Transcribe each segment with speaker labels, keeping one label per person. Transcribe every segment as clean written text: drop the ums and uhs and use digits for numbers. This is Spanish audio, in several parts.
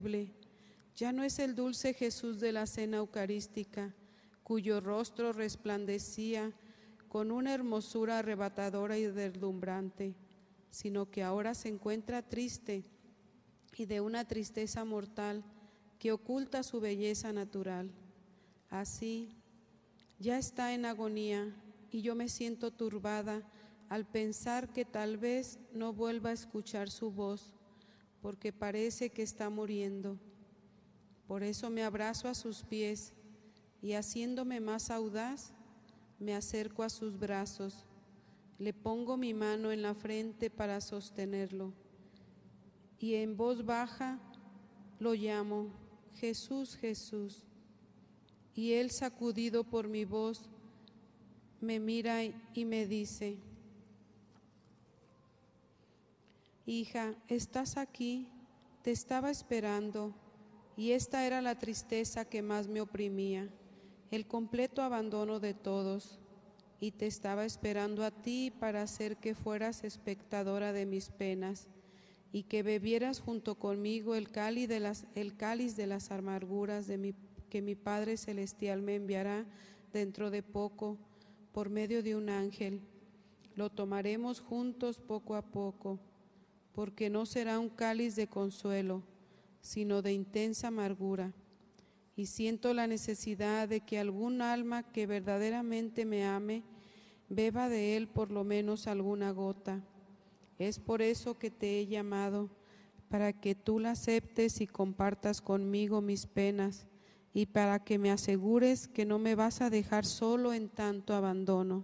Speaker 1: Ya no es el dulce Jesús de la cena eucarística, cuyo rostro resplandecía con una hermosura arrebatadora y deslumbrante, sino que ahora se encuentra triste y de una tristeza mortal que oculta su belleza natural. Así, ya está en agonía y yo me siento turbada al pensar que tal vez no vuelva a escuchar su voz, porque parece que está muriendo. Por eso me abrazo a sus pies y, haciéndome más audaz, me acerco a sus brazos, le pongo mi mano en la frente para sostenerlo y en voz baja lo llamo: Jesús, Jesús. Y él, sacudido por mi voz, me mira y me dice: hija, ¿estás aquí? Te estaba esperando. Y esta era la tristeza que más me oprimía, el completo abandono de todos. Y te estaba esperando a ti para hacer que fueras espectadora de mis penas y que bebieras junto conmigo el cáliz de las amarguras que mi Padre Celestial me enviará dentro de poco por medio de un ángel. Lo tomaremos juntos poco a poco, porque no será un cáliz de consuelo, sino de intensa amargura. Y siento la necesidad de que algún alma que verdaderamente me ame beba de él por lo menos alguna gota. Es por eso que te he llamado, para que tú la aceptes y compartas conmigo mis penas, y para que me asegures que no me vas a dejar solo en tanto abandono.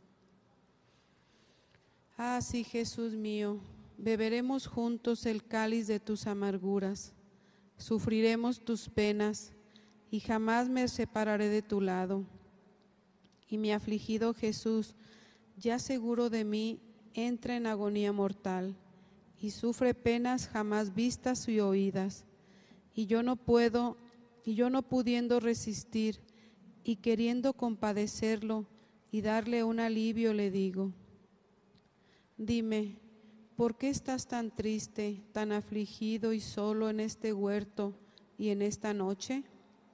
Speaker 1: Ah, sí, Jesús mío, beberemos juntos el cáliz de tus amarguras, sufriremos tus penas, y jamás me separaré de tu lado. Y mi afligido Jesús, ya seguro de mí, entra en agonía mortal y sufre penas jamás vistas y oídas. Y yo no pudiendo resistir y queriendo compadecerlo y darle un alivio, le digo: dime, ¿por qué estás tan triste, tan afligido y solo en este huerto y en esta noche?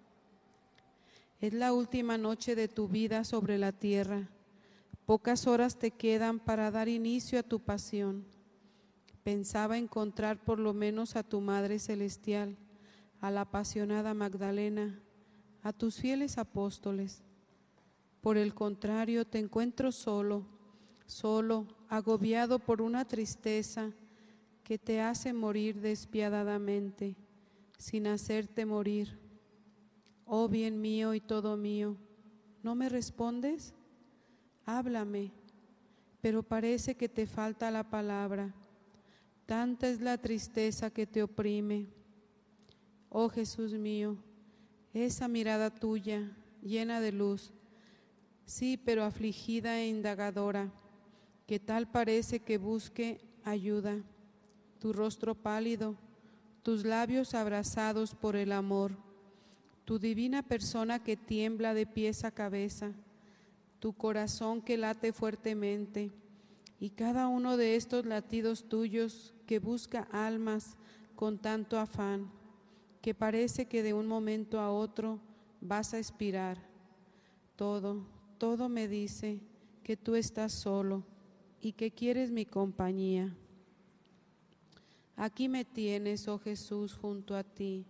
Speaker 1: Es la última noche de tu vida sobre la tierra. Pocas horas te quedan para dar inicio a tu pasión. Pensaba encontrar por lo menos a tu Madre Celestial, a la apasionada Magdalena, a tus fieles apóstoles. Por el contrario, te encuentro solo, agobiado por una tristeza que te hace morir despiadadamente, sin hacerte morir. Oh bien mío y todo mío, ¿no me respondes? Háblame, pero parece que te falta la palabra. Tanta es la tristeza que te oprime. Oh Jesús mío, esa mirada tuya, llena de luz, sí, pero afligida e indagadora, que tal parece que busque ayuda, tu rostro pálido, tus labios abrasados por el amor, tu divina persona que tiembla de pies a cabeza, tu corazón que late fuertemente, y cada uno de estos latidos tuyos que busca almas con tanto afán, que parece que de un momento a otro vas a expirar. Todo me dice que tú estás solo y que quieres mi compañía. Aquí me tienes, oh Jesús, junto a ti.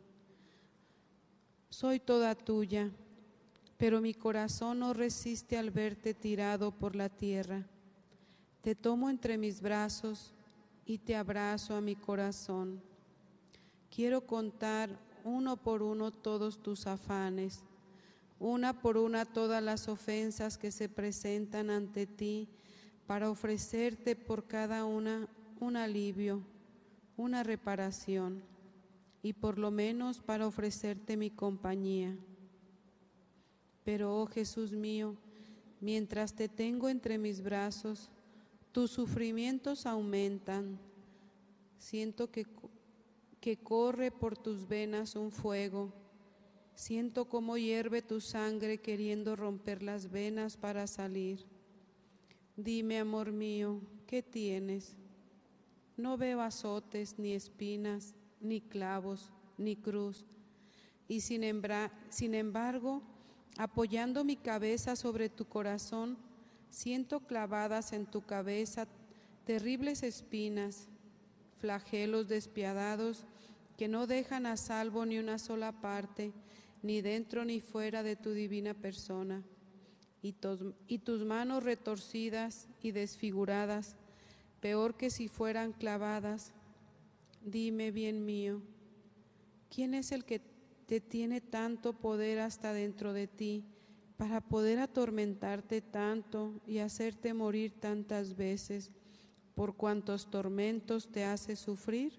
Speaker 1: Soy toda tuya, pero mi corazón no resiste al verte tirado por la tierra. Te tomo entre mis brazos y te abrazo a mi corazón. Quiero contar uno por uno todos tus afanes, una por una todas las ofensas que se presentan ante ti, para ofrecerte por cada una un alivio, una reparación, y por lo menos para ofrecerte mi compañía. Pero, oh Jesús mío, mientras te tengo entre mis brazos, tus sufrimientos aumentan. Siento que corre por tus venas un fuego. Siento cómo hierve tu sangre queriendo romper las venas para salir. Dime, amor mío, ¿qué tienes? No veo azotes, ni espinas, ni clavos, ni cruz. Y sin embargo, apoyando mi cabeza sobre tu corazón, siento clavadas en tu cabeza terribles espinas, flagelos despiadados que no dejan a salvo ni una sola parte, ni dentro ni fuera de tu divina persona. Y tus manos retorcidas y desfiguradas, peor que si fueran clavadas. Dime, bien mío, ¿quién es el que te tiene tanto poder hasta dentro de ti para poder atormentarte tanto y hacerte morir tantas veces por cuantos tormentos te hace sufrir?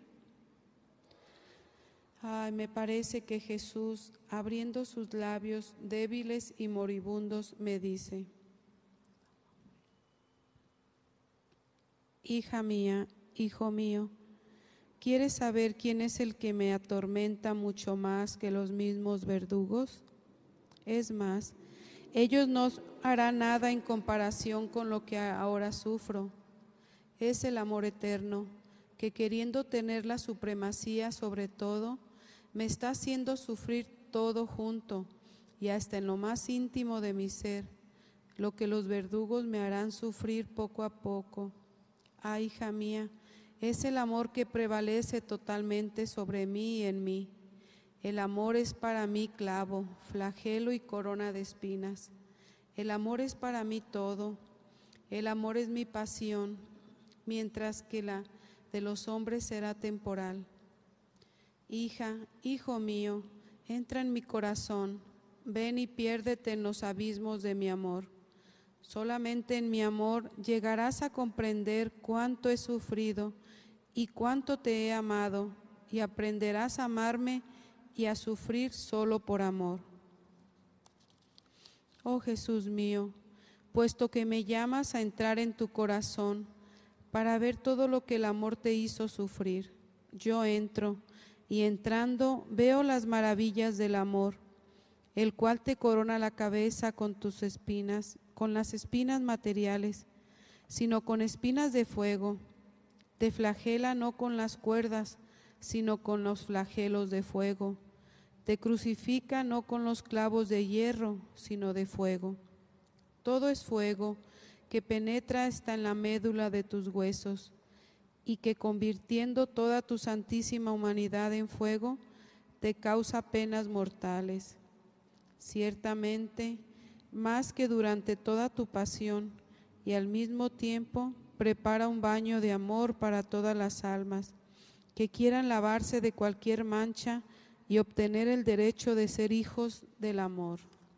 Speaker 1: Ay, me parece que Jesús, abriendo sus labios débiles y moribundos, me dice: hija mía, hijo mío, ¿quieres saber quién es el que me atormenta mucho más que los mismos verdugos? Es más, ellos no harán nada en comparación con lo que ahora sufro. Es el amor eterno, que queriendo tener la supremacía sobre todo, me está haciendo sufrir todo junto y hasta en lo más íntimo de mi ser, lo que los verdugos me harán sufrir poco a poco. Ah, hija mía, es el amor que prevalece totalmente sobre mí y en mí. El amor es para mí clavo, flagelo y corona de espinas. El amor es para mí todo. El amor es mi pasión, mientras que la de los hombres será temporal. Hija, hijo mío, entra en mi corazón, ven y piérdete en los abismos de mi amor. Solamente en mi amor llegarás a comprender cuánto he sufrido y cuánto te he amado, y aprenderás a amarme y a sufrir solo por amor. Oh Jesús mío, puesto que me llamas a entrar en tu corazón para ver todo lo que el amor te hizo sufrir, yo entro, y entrando veo las maravillas del amor, el cual te corona la cabeza con tus espinas, con las espinas materiales, sino con espinas de fuego. Te flagela no con las cuerdas, sino con los flagelos de fuego. Te crucifica no con los clavos de hierro, sino de fuego. Todo es fuego que penetra hasta en la médula de tus huesos, y que convirtiendo toda tu santísima humanidad en fuego, te causa penas mortales. Ciertamente, más que durante toda tu pasión, y al mismo tiempo prepara un baño de amor para todas las almas que quieran lavarse de cualquier mancha y obtener el derecho de ser hijos del amor.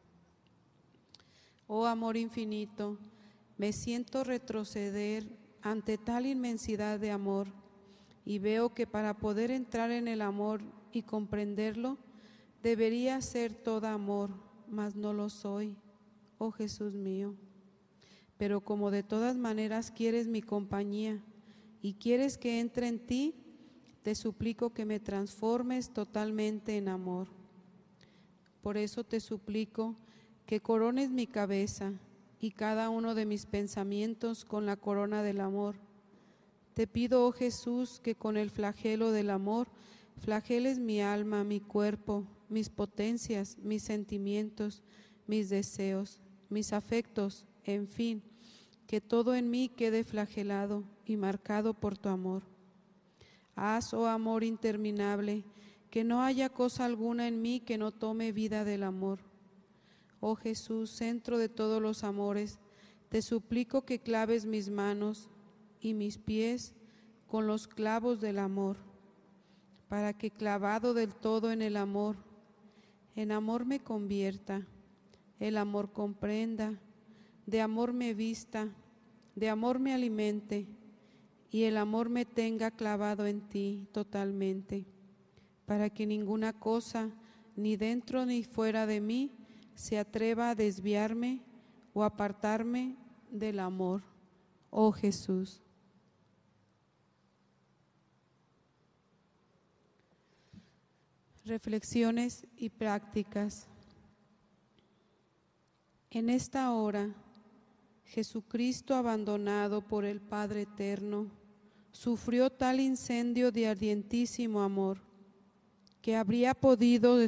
Speaker 1: Oh amor infinito, me siento retroceder ante tal inmensidad de amor, y veo que para poder entrar en el amor y comprenderlo, debería ser toda amor, mas no lo soy, oh Jesús mío. Pero como de todas maneras quieres mi compañía y quieres que entre en ti, te suplico que me transformes totalmente en amor. Por eso te suplico que corones mi cabeza y cada uno de mis pensamientos con la corona del amor. Te pido, oh Jesús, que con el flagelo del amor flageles mi alma, mi cuerpo, mis potencias, mis sentimientos, mis deseos, mis afectos, en fin, que todo en mí quede flagelado y marcado por tu amor. Haz, oh amor interminable, que no haya cosa alguna en mí que no tome vida del amor. Oh Jesús, centro de todos los amores, te suplico que claves mis manos y mis pies con los clavos del amor, para que clavado del todo en amor me convierta, el amor comprenda, de amor me vista, de amor me alimente, y el amor me tenga clavado en ti totalmente, para que ninguna cosa, ni dentro ni fuera de mí, se atreva a desviarme o apartarme del amor, oh Jesús. Reflexiones y prácticas. En esta hora, Jesucristo, abandonado por el Padre Eterno, sufrió tal incendio de ardientísimo amor que habría podido